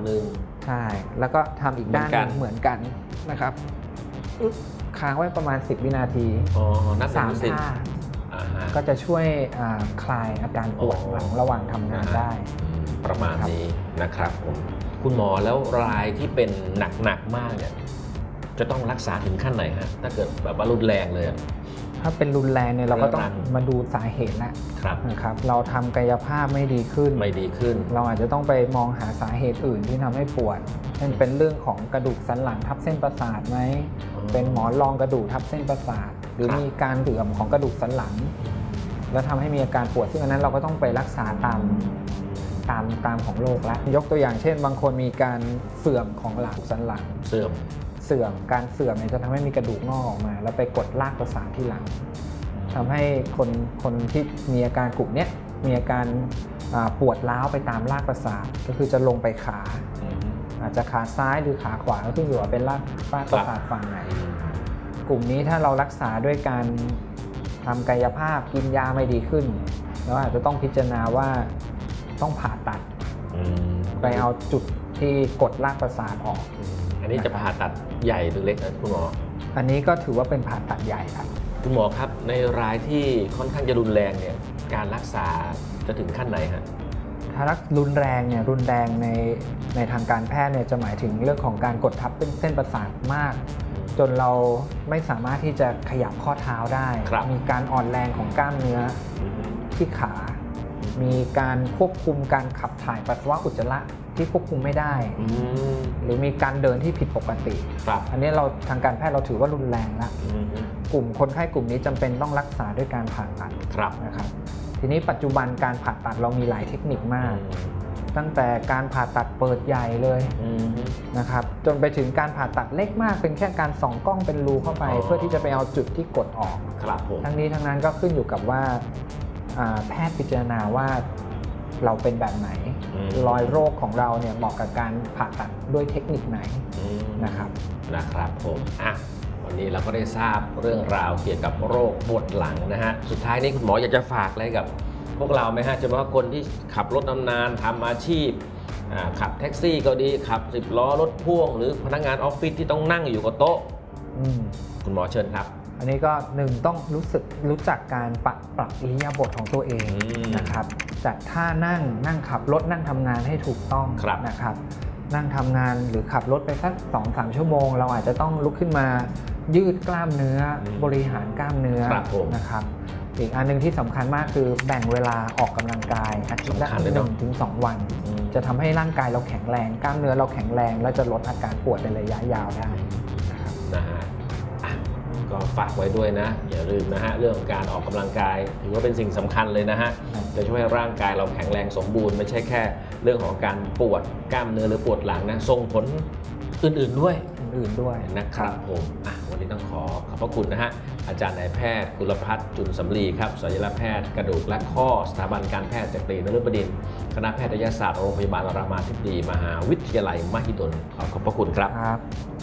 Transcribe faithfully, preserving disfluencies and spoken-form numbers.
หนึ่งใช่แล้วก็ทำอีกด้านหนึ่งเหมือนกันนะครับค้างไว้ประมาณสิบวินาทีสามท่าก็จะช่วยคลายอาการปวดหลังระหว่างทำงานได้ประมาณนี้นะครับผมคุณหมอแล้วรายที่เป็นหนักๆมากเนี่ยจะต้องรักษาถึงขั้นไหนฮะถ้าเกิดแบบว่ารุนแรงเลยถ้าเป็นรุนแรงเนี่ยเราก็ต้องมาดูสาเหตุแล้วนะครับเราทำกายภาพไม่ดีขึ้นไม่ดีขึ้นเราอาจจะต้องไปมองหาสาเหตุอื่นที่ทำให้ปวดเช่นเป็นเรื่องของกระดูกสันหลังทับเส้นประสาทไหมเป็นหมอนรองกระดูกทับเส้นประสาทหรือมีการเสื่อมของกระดูกสันหลังแล้วทำให้มีอาการปวดซึ่งอันนั้นเราก็ต้องไปรักษาตามตามตามของโรคแล้วยกตัวอย่างเช่นบางคนมีการเสื่อมของหลังสันหลังเสื่อมเสื่อมการเสื่อมเนี่ยจะทำให้มีกระดูกงอกออกมาแล้วไปกดลากประสาทที่หลังทำให้คนคนที่มีอาการกลุ่มนี้มีอาการปวดร้าวไปตามลากประสาทก็คือจะลงไปขาอาจจะขาซ้ายหรือขาขวาก็ขึ้นอยู่ว่าเป็นลากลากประสาทฝั่งไหนกลุ่มนี้ถ้าเรารักษาด้วยการทำกายภาพกินยาไม่ดีขึ้นแล้วอาจจะต้องพิจารณาว่าต้องผ่าตัดไปเอาจุดที่กดลากประสาทออกอันนี้จะผ่าตัดใหญ่หรือเล็กนะคุณหมออันนี้ก็ถือว่าเป็นผ่าตัดใหญ่ครับคุณหมอครับในรายที่ค่อนข้างจะรุนแรงเนี่ยการรักษาจะถึงขั้นไหนฮะถ้ารักรุนแรงเนี่ยรุนแรงในในทางการแพทย์เนี่ยจะหมายถึงเรื่องของการกดทับเส้นประสาทมากจนเราไม่สามารถที่จะขยับข้อเท้าได้มีการอ่อนแรงของกล้ามเนื้อที่ขามีการควบคุมการขับถ่ายปัสสาวะอุจจาระที่ควบคุมไม่ได้หรือมีการเดินที่ผิดปกติอันนี้เราทางการแพทย์เราถือว่ารุนแรงแล้วกลุ่มคนไข้กลุ่มนี้จำเป็นต้องรักษาด้วยการผ่าตัดนะครับทีนี้ปัจจุบันการผ่าตัดเรามีหลายเทคนิคมากตั้งแต่การผ่าตัดเปิดใหญ่เลยนะครับจนไปถึงการผ่าตัดเล็กมากเป็นแค่การส่องกล้องเป็นรูเข้าไปเพื่อที่จะไปเอาจุดที่กดออกทั้งนี้ทั้งนั้นก็ขึ้นอยู่กับว่าแพทย์พิจารณาว่าเราเป็นแบบไหนรอยโรคของเราเนี่ยเหมาะกับการผ่าตัดด้วยเทคนิคไหนนะครับนะครับผมอ่ะวันนี้เราก็ได้ทราบเรื่องราวเกี่ยวกับโรคปวดหลังนะฮะสุดท้ายนี้คุณหมออยากจะฝากอะไรกับพวกเราไหมฮะเฉพาะคนที่ขับรถนานๆทำอาชีพขับแท็กซี่ก็ดีขับสิบล้อรถพ่วงหรือพนักงานออฟฟิศที่ต้องนั่งอยู่กับโต๊ะคุณหมอเชิญครับอันนี้ก็หนึ่งต้องรู้สึกรู้จักการปรับปรับอิริยาบถของตัวเองนะครับจัดท่านั่งนั่งขับรถนั่งทำงานให้ถูกต้องนะครับนั่งทำงานหรือขับรถไปสัก สองถึงสาม ชั่วโมงเราอาจจะต้องลุกขึ้นมายืดกล้ามเนื้อบริหารกล้ามเนื้อนะครับอีกอันหนึ่งที่สำคัญมากคือแบ่งเวลาออกกำลังกายอาทิตย์ละหนึ่งถึงสองวันจะทำให้ร่างกายเราแข็งแรงกล้ามเนื้อเราแข็งแรงและจะลดอาการปวดในระยะยาวได้นะครับนะฮะก็ฝากไว้ด้วยนะอย่าลืมนะฮะเรื่องของการออกกำลังกายถือว่าเป็นสิ่งสำคัญเลยนะฮะจะช่วยให้ร่างกายเราแข็งแรงสมบูรณ์ไม่ใช่แค่เรื่องของการปวดกล้ามเนื้อหรือปวดหลังนะส่งผลอื่นๆด้วยอื่นๆด้วยนะครับผมวันนี้ต้องขอขอบพระคุณนะฮะอาจารย์นายแพทย์กุลภัทรจุลสำลีครับศัลยแพทย์กระดูกและข้อสถาบันการแพทย์จักรีนฤบดินทร์คณะแพทยศาสตร์โรงพยาบาลรามาธิบดีมหาวิทยาลัยมหิดลขอขอบพระคุณครับ